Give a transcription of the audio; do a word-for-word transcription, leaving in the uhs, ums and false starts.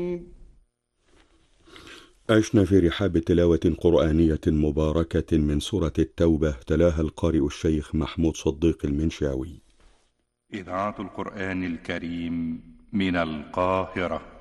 عشنا في رحاب تلاوة قرآنية مباركة من سورة التوبة، تلاها القارئ الشيخ محمود صديق المنشاوي. إذاعة القرآن الكريم من القاهرة.